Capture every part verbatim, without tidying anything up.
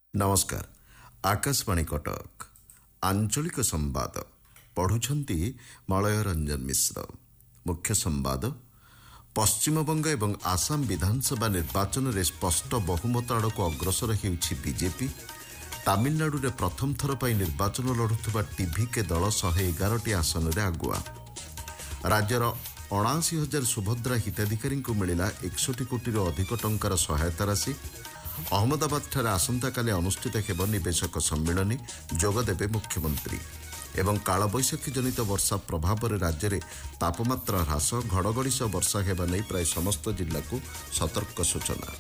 नमस्कार। आकाशवाणी कटक आंचलिक संवाद पढ़ुछंती मलय रंजन मिश्र। मुख्य संवाद पश्चिमबंग एवं आसाम विधानसभा निर्वाचन में स्पष्ट बहुमत आड़क अग्रसर होउछि बीजेपी। तामिलनाडु रे प्रथम थर पर निर्वाचन लड़ुवा टीवी के दल शहे एगार टी आसन में आगुआ। राज्यर अणाशी हजार सुभद्रा हिताधिकारी मिला एकसठ कोटी अधिक टंकार सहायता राशि। अहमदाबाद आसंता काले अनुष्ठित हेब निवेशक सम्मिलनी जोगदेवे मुख्यमंत्री। एवं कालबैशाखी जनित वर्षा प्रभाव में राज्य में तापमात्रा ह्रास घड़घड़ी सह वर्षा हेबा नहीं प्राय समस्त जिला को सतर्क सूचना।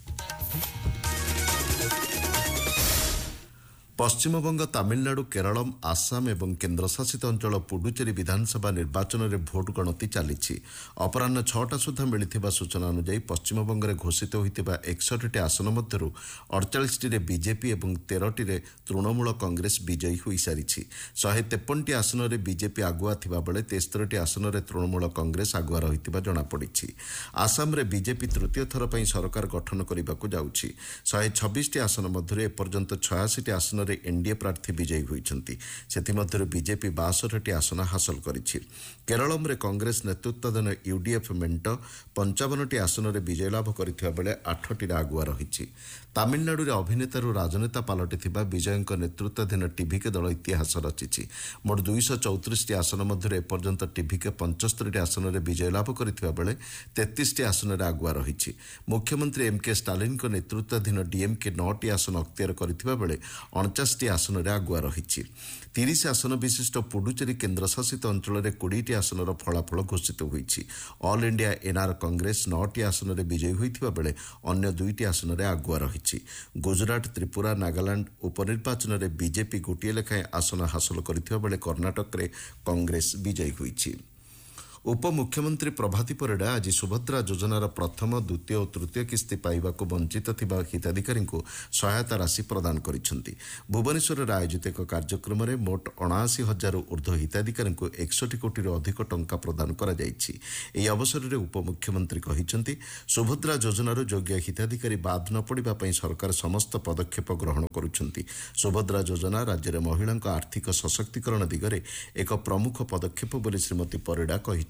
पश्चिमबंग तामिलनाडु केरल आसाम एवं केन्द्रशासित अंचल पुडुचेरी विधानसभा निर्वाचन में भोट गणति चली। अपराह छटा सुधा मिलता सूचना अनुଯାयी पश्चिमबंग में घोषित होता एकसठ टी आसन मध्य अड़चाश टी बीजेपी और तेरह टी तृणमूल कांग्रेस विजयी हो सारी। शहे तेपन टी आसन में बीजेपी आगुआ थिबा बेले तेस्तरी टी आसन में तृणमूल कांग्रेस आगुआ रही जनापड़ी। आसाम रे बीजेपी तृतीय थर पर सरकार गठन करने को जाउछि। शहे छब्बीस टी आसन मध्य एपर्यंत छयासी टी आसन एनडीए प्रार्थी विजयी होइछन्ति। सेथिमध्यरु बीजेपी बासठ टी आसन हासिल करिछि। केरल में कांग्रेस नेतृत्वाधीन यूडीएफ मेंट पंचावन टी आसन में विजय लाभ करथिबा बेले आठ टी आगुआ रहिछि। तामिलनाडु रे अभिनेतारू राजनेता पलटिथिबा विजयଙ୍କ नेतृत्वाधीन टीवी के दल इतिहास रचिछि। मोट दुईश चौतीस टी आसन मध्य एपर्यंत टीवी के पंचस्तरी टी आसन में विजय लाभ करथिबा बेले तेतीस टी आसन में आगुआ रहिछि। मुख्यमंत्री एम के स्टालिन को नेतृत्वाधीन डीएमके नौ टी आसन अख्तियार करथिबा बेले अड़चाश टी आसन में आगुआ रहिछि। तीस आसन विशिष्ट पुडुचेरी केन्द्रशासित अंचल में बीस टी आसन फलाफल घोषित होइछि। ऑल इंडिया एनआर कांग्रेस नौ टी आसन में विजयी होइथिबा बेले अन्य दुईटी आसन में आगुआ रहिछि। गुजरात त्रिपुरा नागालैंड उपनिर्वाचन में बीजेपी गोटे लेखाएं आसन हासिल करथिबा बेले कर्णाटक रे कांग्रेस विजयी होइछि। उपमुख्यमंत्री प्रभाती परिडा आज सुभद्रा योजनार प्रथम द्वितीय और तृतीय किस्ती पाइबाकू वंचित थिबा हिताधिकारी को सहायता राशि प्रदान करिसेंति। भुवनेश्वर में आयोजित एक कार्यक्रम में मोट अणाशी हजार ऊर्ध्व हिताधिकारी को एकसठ कोटी अधिक टंका प्रदान करा जायछि। एही अवसर में उपमुख्यमंत्री कहिसेंति सुभद्रा योजनार योग्य हिताधिकारी बाद न पड़िबा पई सरकार समस्त पदक्षेप ग्रहण करुछंती। सुभद्रा योजना राज्य में महिला आर्थिक सशक्तिकरण दिगरे एक प्रमुख पदक्षेप बोली श्रीमती परिडा कहि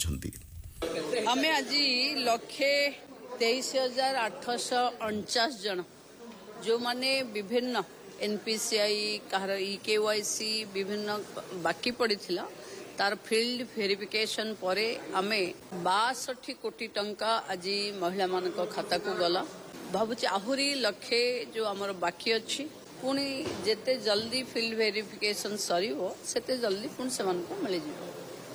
आमे आज लक्षे तेईस हजार आठश अणचाश जन जो माने विभिन्न एनपीसीआई कहार इकेवाईसी विभिन्न बाकी पड़ी थिला तार फील्ड वेरिफिकेशन परे आमे बासठ कोटी टंका आज महिला मान खाता को गला। भावुची आहुरी लक्षे जो आमर बाकी अच्छी पुणी जेते जल्दी फील्ड वेरिफिकेशन सरीबो सेते जल्दी पुणी सेमान को मिल जिवो।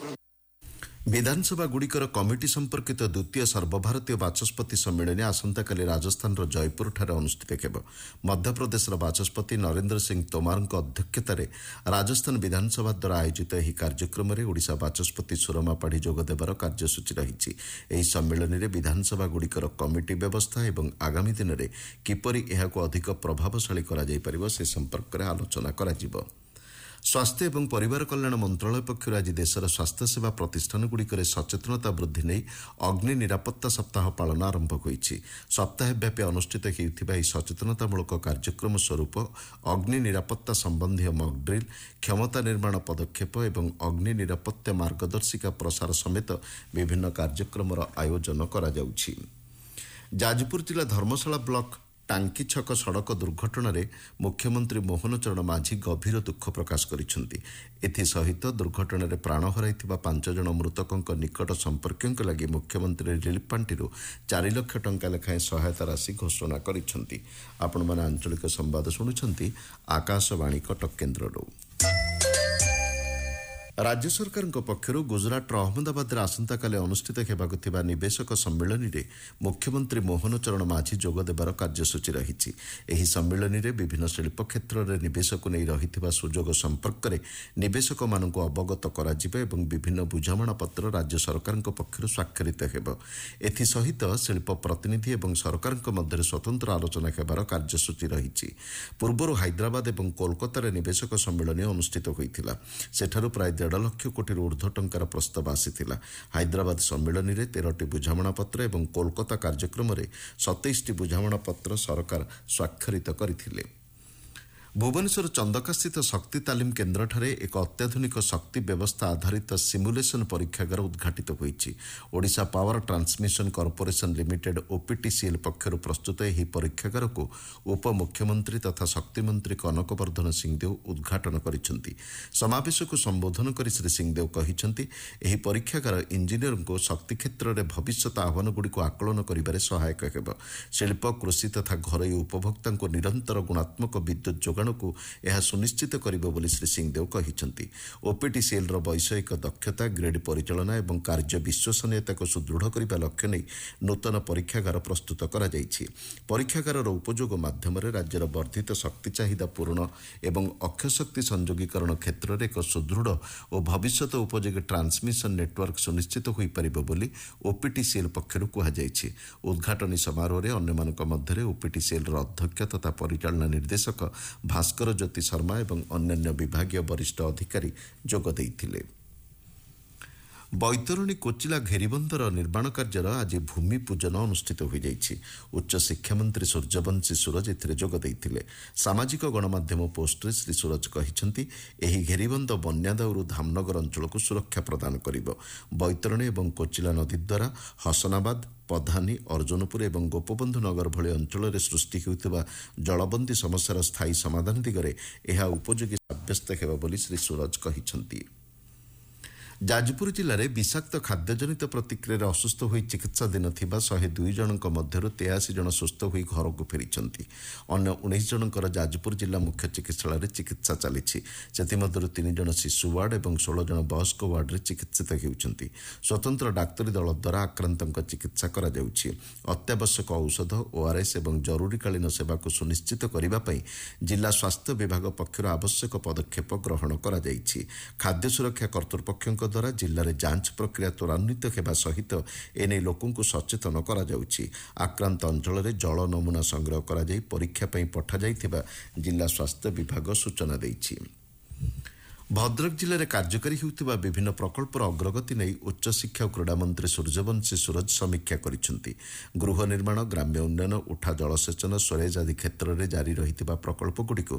विधानसभा गुड़िकर कमिटी संपर्कित द्वितीय सर्वभारतीय बाचस्पति सम्मेलन आसंताकाली राजस्थान जयपुर ठारे अनुष्ठित हेब। मध्यप्रदेश बाचस्पति नरेंद्र सिंह तोमार अध्यक्षतार राजस्थान विधानसभा द्वारा आयोजित यह कार्यक्रम में ओडिशा बाचस्पति सुरमा पाढ़ी जोगदेवार कार्यसूची रही। यह सम्मेलन में विधानसभा गुड़िकर कमिटी व्यवस्था एवं आगामी दिन में किपरि एहाको अधिक प्रभावशाली करा जाय परिबो से संपर्क में आलोचना करा जिवो। स्वास्थ्य एवं परिवार कल्याण मंत्रालय पक्षर आज देशर स्वास्थ्य सेवा प्रतिष्ठानगुड़िक सचेतनता वृद्धि नहीं अग्नि निरापत्ता सप्ताह पालन आरंभ होइछि। सप्ताहव्यापी अनुष्ठित होइथिबा एही सचेतनतामूलक कार्यक्रम स्वरूप अग्नि निरापत्ता संबंधी मॉकड्रिल, क्षमता निर्माण पदक्षेप एवं अग्नि निरापत्ता मार्गदर्शिका प्रसार समेत विभिन्न कार्यक्रम आयोजन करा जाउछि। जाजपुर जिला धर्मशाला ब्लॉक टांकी छक सड़क दुर्घटना रे मुख्यमंत्री मोहन चरण माझी गभीर दुख प्रकाश करिसेंति। एथिसहित दुर्घटना रे प्राण हराइथिबा पांच जन मृतकंक निकट संपर्कंक लागि मुख्यमंत्री रिलीफ पांटिरू चार लाख टंका लेखाएं सहायता राशि घोषणा करिसेंति। आपण माने आंचलिक संवाद शुणुछंती आकाशवाणी कटक केन्द्ररू। राज्य सरकार पक्षर गुजरात अहमदाबाद आसंताकाली अनुष्ठित हेबाकु थिबा निवेशक सम्मेलन में मुख्यमंत्री मोहन चरण माझी जोगदेवार कार्यसूची रही। एही सम्मेलन में विभिन्न शिल्प क्षेत्र में निवेश को नहीं रही सुजोग संपर्क में निवेशक मानक अवगत करा जिबा एवं विभिन्न बुझामणा पत्र राज्य सरकार पक्षर स्वाक्षरित हेब। एथिसहित शिल्प प्रतिनिधि एवं सरकार मध्य स्वतंत्र आलोचना हेबार कार्यसूची रही। पूर्वर हैदराबाद एवं कोलकाता निवेशक सम्मेलन अनुष्ठित होइथिला। सेठारु प्राय देढ़ लक्ष कोटी ऊर्ध्व टंकार प्रस्ताव आसीथिला। हैदराबाद सम्मेलन में तेरह बुझामणा पत्र एवं कोलकाता कार्यक्रम में सतैश बुझामणा पत्र सरकार स्वाक्षरित करथिले। भुवनेश्वर चंदकास्थित शक्ति तालीम केन्द्रଠାରେ ଏକ ଅତ୍ୟାଧୁନିକ ଶକ୍ତି ବ୍ୟବସ୍ଥା ଆଧାରିତ ସିମୁଲେସନ ପରୀକ୍ଷାଗାର ଉଦ୍ଘାଟିତ ହୋଇଛି। Odisha power transmission corporation limited OPTCL ପକ୍ଷରୁ ପ୍ରସ୍ତୁତ ଏହି ପରୀକ୍ଷାଗାରକୁ ଉପମୁଖ୍ୟମନ୍ତ୍ରୀ ତଥା ଶକ୍ତିମନ୍ତ୍ରୀ କନକ ବର୍ଦ୍ଧନ ସିଂହଦେଓ ଉଦ୍ଘାଟନ କରିଛନ୍ତି। ସମାବେଶକୁ ସମ୍ବୋଧନ କରି ଶ୍ରୀ ସିଂହଦେଓ କହିଛନ୍ତି, ଏହି ପରୀକ୍ଷାଗାର ଇଞ୍ଜିନିୟରଙ୍କୁ ଶକ୍ତି କ୍ଷେତ୍ରରେ ଭବିଷ୍ୟତ ଆହ୍ୱାନଗୁଡ଼ିକୁ ଆକଳନ କରିବାରେ ସହାୟକ ହେବ। ଶିଳ୍ପ, କୃଷି ତଥା ଘରୋଇ ଉପଭୋକ୍ତାଙ୍କୁ ନିରନ୍ତର ଗୁଣାତ୍ମକ ବିଦ୍ୟୁତ୍ ଯୋଗାଣକୁ ଏହା ସୁନିଶ୍ଚିତ କରିବ ବୋଲି ଶ୍ରୀ ସିଂହଦେଓ କହିଛନ୍ତି। ଓପିଟିସିଏଲ୍ର ବୈଷୟିକ ଦକ୍ଷତା, ଗ୍ରିଡ୍ ପରିଚାଳନା ଏବଂ କାର୍ଯ୍ୟ ବିଶ୍ୱସନୀୟତାକୁ ସୁଦୃଢ଼ କରିବା ଲକ୍ଷ୍ୟ ନେଇ ନୂତନ ପରୀକ୍ଷାଗାର ପ୍ରସ୍ତୁତ କରାଯାଇଛି। ପରୀକ୍ଷାଗାରର ଉପଯୋଗ ମାଧ୍ୟମରେ ରାଜ୍ୟର ବର୍ଦ୍ଧିତ ଶକ୍ତି ଚାହିଦା ପୂରଣ ଏବଂ ଅକ୍ଷୟ ଶକ୍ତି ସଂଯୋଗୀକରଣ କ୍ଷେତ୍ରରେ ଏକ ସୁଦୃଢ଼ ଓ ଭବିଷ୍ୟତ ଉପଯୋଗୀ ଟ୍ରାନ୍ସମିଶନ ନେଟୱାର୍କ ସୁନିଶ୍ଚିତ ହୋଇପାରିବ ବୋଲି ଓପିଟିସିଏଲ୍ ପକ୍ଷରୁ କୁହାଯାଇଛି। ଉଦ୍ଘାଟନୀ ସମାରୋହରେ ଅନ୍ୟମାନଙ୍କ ମଧ୍ୟରେ ଓପିଟିସିଏଲ୍ର ଅଧ୍ୟକ୍ଷ ତଥା ପରିଚାଳନା ନିର୍ଦ୍ଦେଶକ ଭାସ୍କର ଜ୍ୟୋତି ଶର୍ମା ଏବଂ ଅନ୍ୟାନ୍ୟ ବିଭାଗୀୟ ବରିଷ୍ଠ ଅଧିକାରୀ ଯୋଗ ଦେଇଥିଲେ। ବୈତରଣୀ କୋଚିଲା ଘେରିବନ୍ଧର ନିର୍ମାଣ କାର୍ଯ୍ୟର ଆଜି ଭୂମି ପୂଜନ ଅନୁଷ୍ଠିତ ହୋଇଯାଇଛି। ଉଚ୍ଚଶିକ୍ଷାମନ୍ତ୍ରୀ ସୂର୍ଯ୍ୟବଂଶୀ ସୁରଜ ଏଥିରେ ଯୋଗ ଦେଇଥିଲେ। ସାମାଜିକ ଗଣମାଧ୍ୟମ ପୋଷ୍ଟରେ ଶ୍ରୀ ସୁରଜ କହିଛନ୍ତି, ଏହି ଘେରିବନ୍ଧ ବନ୍ୟା ଦାଉରୁ ଧାମନଗର ଅଞ୍ଚଳକୁ ସୁରକ୍ଷା ପ୍ରଦାନ କରିବ। ବୈତରଣୀ ଏବଂ କୋଚିଲା ନଦୀ ଦ୍ୱାରା ହସନାବାଦ, ପଧାନୀ, ଅର୍ଜୁନପୁର ଏବଂ ଗୋପବନ୍ଧୁ ନଗର ଭଳି ଅଞ୍ଚଳରେ ସୃଷ୍ଟି ହେଉଥିବା ଜଳବନ୍ଦୀ ସମସ୍ୟାର ସ୍ଥାୟୀ ସମାଧାନ ଦିଗରେ ଏହା ଉପଯୋଗୀ ସାବ୍ୟସ୍ତ ହେବ ବୋଲି ଶ୍ରୀ ସୁରଜ କହିଛନ୍ତି। ଯାଜପୁର ଜିଲ୍ଲାରେ ବିଷାକ୍ତ ଖାଦ୍ୟଜନିତ ପ୍ରତିକ୍ରିୟାରେ ଅସୁସ୍ଥ ହୋଇ ଚିକିତ୍ସାଧୀନ ଥିବା ଶହେ ଦୁଇ ଜଣଙ୍କ ମଧ୍ୟରୁ ତେୟାଅଶୀ ଜଣ ସୁସ୍ଥ ହୋଇ ଘରକୁ ଫେରିଛନ୍ତି। ଅନ୍ୟ ଉଣେଇଶ ଜଣଙ୍କର ଯାଜପୁର ଜିଲ୍ଲା ମୁଖ୍ୟ ଚିକିତ୍ସାଳୟରେ ଚିକିତ୍ସା ଚାଲିଛି। ସେଥିମଧ୍ୟରୁ ତିନି ଜଣ ଶିଶୁ ୱାର୍ଡ ଏବଂ ଷୋହଳ ଜଣ ବୟସ୍କ ୱାର୍ଡରେ ଚିକିତ୍ସିତ ହେଉଛନ୍ତି। ସ୍ୱତନ୍ତ୍ର ଡାକ୍ତରୀ ଦଳ ଦ୍ୱାରା ଆକ୍ରାନ୍ତଙ୍କ ଚିକିତ୍ସା କରାଯାଉଛି। ଅତ୍ୟାବଶ୍ୟକ ଔଷଧ, ଓଆର୍ଏସ୍ ଏବଂ ଜରୁରୀକାଳୀନ ସେବାକୁ ସୁନିଶ୍ଚିତ କରିବା ପାଇଁ ଜିଲ୍ଲା ସ୍ୱାସ୍ଥ୍ୟ ବିଭାଗ ପକ୍ଷରୁ ଆବଶ୍ୟକ ପଦକ୍ଷେପ ଗ୍ରହଣ କରାଯାଇଛି। ଖାଦ୍ୟ ସୁରକ୍ଷା କର୍ତ୍ତୃପକ୍ଷଙ୍କ ଦ୍ୱାରା ଜିଲ୍ଲାରେ ଯାଞ୍ଚ ପ୍ରକ୍ରିୟା ତ୍ୱରାନ୍ୱିତ ହେବା ସହିତ ଏନେଇ ଲୋକଙ୍କୁ ସଚେତନ କରାଯାଉଛି। ଆକ୍ରାନ୍ତ ଅଞ୍ଚଳରେ ଜଳ ନମୁନା ସଂଗ୍ରହ କରାଯାଇ ପରୀକ୍ଷା ପାଇଁ ପଠାଯାଇଥିବା ଜିଲ୍ଲା ସ୍ୱାସ୍ଥ୍ୟ ବିଭାଗ ସୂଚନା ଦେଇଛି। ଭଦ୍ରକ ଜିଲ୍ଲାରେ କାର୍ଯ୍ୟକାରୀ ହେଉଥିବା ବିଭିନ୍ନ ପ୍ରକଳ୍ପର ଅଗ୍ରଗତି ନେଇ ଉଚ୍ଚଶିକ୍ଷା ଓ କ୍ରୀଡ଼ାମନ୍ତ୍ରୀ ସୂର୍ଯ୍ୟବଂଶୀ ସୁରଜ ସମୀକ୍ଷା କରିଛନ୍ତି। ଗୃହ ନିର୍ମାଣ, ଗ୍ରାମ୍ୟ ଉନ୍ନୟନ, ଉଠା ଜଳସେଚନ, ସ୍ୱେରେଜ ଆଦି କ୍ଷେତ୍ରରେ ଜାରି ରହିଥିବା ପ୍ରକଳ୍ପଗୁଡ଼ିକୁ